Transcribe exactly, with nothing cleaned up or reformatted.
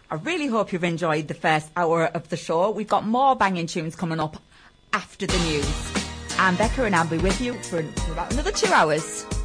I really hope you've enjoyed the first hour of the show. We've got more banging tunes coming up after the news. I'm Becca and I'll be with you for, for about another two hours.